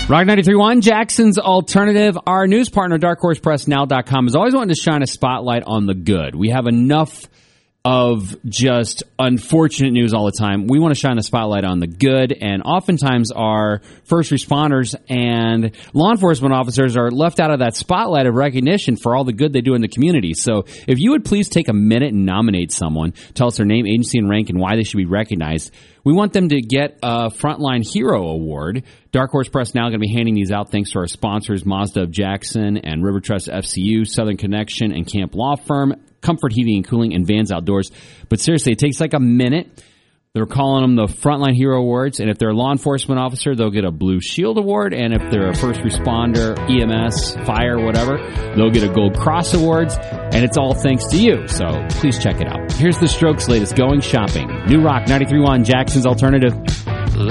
Rock 93.1, Jackson's Alternative. Our news partner, darkhorsepressnow.com, is always wanting to shine a spotlight on the good. We have enough of just unfortunate news all the time. We want to shine the spotlight on the good, and oftentimes our first responders and law enforcement officers are left out of that spotlight of recognition for all the good they do in the community. So if you would please take a minute and nominate someone, tell us their name, agency, and rank, and why they should be recognized. We want them to get a Frontline Hero Award. Dark Horse Press Now going to be handing these out thanks to our sponsors, Mazda of Jackson and River Trust FCU, Southern Connection, and Camp Law Firm, Comfort Heating and Cooling, and Vans Outdoors. But seriously, it takes like a minute. They're calling them the Frontline Hero Awards, and if they're a law enforcement officer, they'll get a Blue Shield Award, and if they're a first responder, EMS, fire, whatever, they'll get a Gold Cross Awards, and it's all thanks to you, so please check it out. Here's the Strokes' latest Going Shopping. New Rock 93.1, Jackson's Alternative.